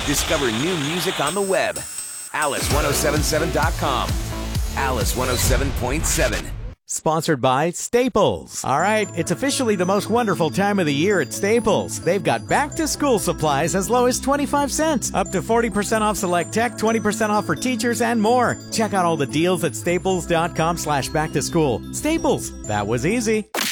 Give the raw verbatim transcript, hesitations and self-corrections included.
Discover new music on the web. Alice ten seventy-seven dot com. Alice one oh seven point seven. Sponsored by Staples. All right, it's officially the most wonderful time of the year at Staples. They've got back-to-school supplies as low as twenty-five cents, up to forty percent off select tech, twenty percent off for teachers, and more. Check out all the deals at staples dot com slash back to school. Staples, that was easy.